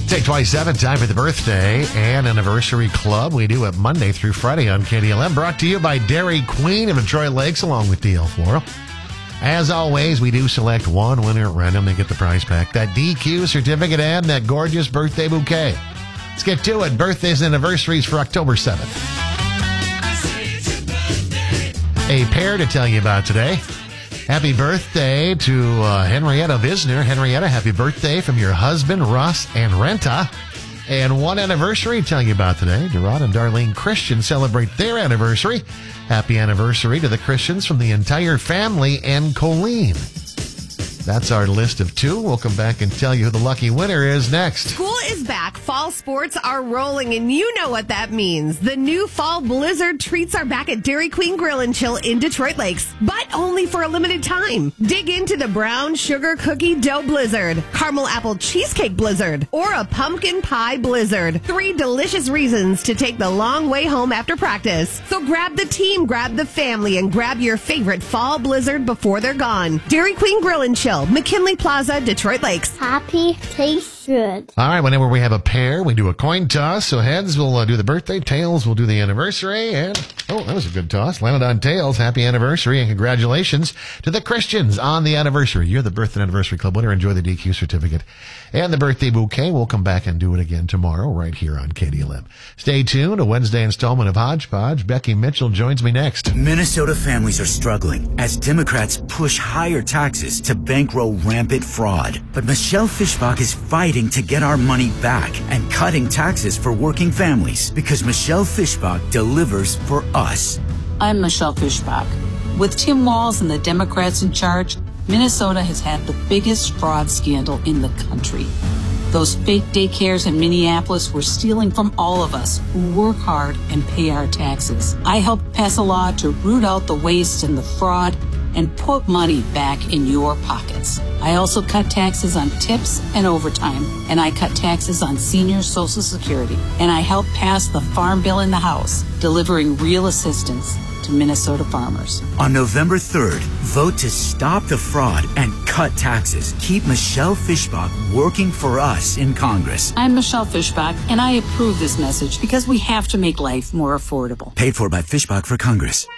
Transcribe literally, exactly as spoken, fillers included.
Take twenty-seven, time for the birthday and anniversary club. We do it Monday through Friday on K D L M. Brought to you by Dairy Queen of Detroit Lakes along with D L Floral. As always, we do select one winner at random to get the prize pack, that D Q certificate, and that gorgeous birthday bouquet. Let's get to it. Birthdays and anniversaries for October seventh. A pair to tell you about today. Happy birthday to uh, Henrietta Visner. Henrietta, happy birthday from your husband, Russ and Renta. And one anniversary to tell you about today. Gerard and Darlene Christian celebrate their anniversary. Happy anniversary to the Christians from the entire family and Colleen. That's our list of two. We'll come back and tell you who the lucky winner is next. School is back. Fall sports are rolling, and you know what that means. The new Fall Blizzard treats are back at Dairy Queen Grill and Chill in Detroit Lakes, but only for a limited time. Dig into the brown sugar cookie dough blizzard, caramel apple cheesecake blizzard, or a pumpkin pie blizzard. Three delicious reasons to take the long way home after practice. So grab the team, grab the family, and grab your favorite Fall Blizzard before they're gone. Dairy Queen Grill and Chill, McKinley Plaza, Detroit Lakes. Happy, tastes good. All right, whenever we have a pair, we do a coin toss. So heads will uh, do the birthday, tails will do the anniversary. And, oh, that was a good toss. Landed on tails. Happy anniversary and congratulations to the Christians on the anniversary. You're the birthday anniversary club winner. Enjoy the D Q certificate and the birthday bouquet. We'll come back and do it again tomorrow right here on K D L M. Stay tuned. A Wednesday installment of Hodgepodge. Becky Mitchell joins me next. Minnesota families are struggling as Democrats push higher taxes to bankroll rampant fraud. But Michelle Fischbach is fighting to get our money back and cutting taxes for working families because Michelle Fischbach delivers for us. I'm Michelle Fischbach. With Tim Walz and the Democrats in charge, Minnesota has had the biggest fraud scandal in the country. Those fake daycares in Minneapolis were stealing from all of us who work hard and pay our taxes. I helped pass a law to root out the waste and the fraud and put money back in your pockets. I also cut taxes on tips and overtime, and I cut taxes on senior Social Security. And I helped pass the Farm Bill in the House, delivering real assistance to Minnesota farmers. On November third, vote to stop the fraud and cut taxes. Keep Michelle Fischbach working for us in Congress. I'm Michelle Fischbach, and I approve this message because we have to make life more affordable. Paid for by Fischbach for Congress.